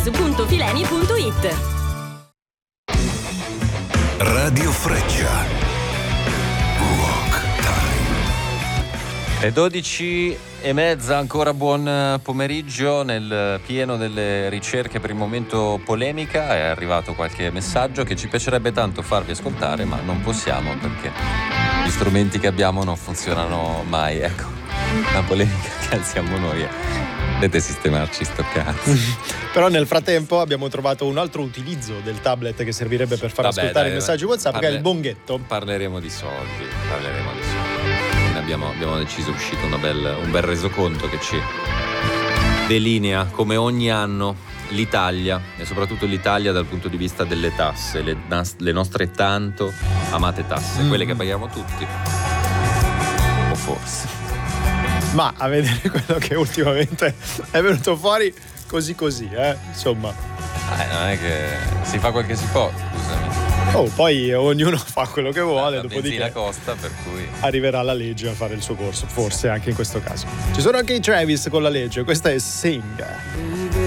studios.fileni.it. Radio Freccia. Walk Time. Le 12:30, ancora buon pomeriggio. Nel pieno delle ricerche, per il momento polemica, è arrivato qualche messaggio che ci piacerebbe tanto farvi ascoltare, ma non possiamo perché gli strumenti che abbiamo non funzionano mai. Ecco, la polemica che alziamo noi dovete sistemarci sto cazzo. Però nel frattempo abbiamo trovato un altro utilizzo del tablet che servirebbe per far ascoltare i messaggi WhatsApp, che è il bonghetto. Parleremo di soldi. Abbiamo deciso, è uscito un bel resoconto che ci delinea come ogni anno l'Italia, e soprattutto l'Italia dal punto di vista delle tasse, le nostre tanto amate tasse, quelle che paghiamo tutti, o forse. Ma a vedere quello che ultimamente è venuto fuori così, insomma. Non è che si fa quel che si può, scusami. Poi ognuno fa quello che vuole, la dopodiché benzina costa, per cui arriverà la legge a fare il suo corso, forse anche in questo caso. Ci sono anche i Travis con la legge, questa è Sing.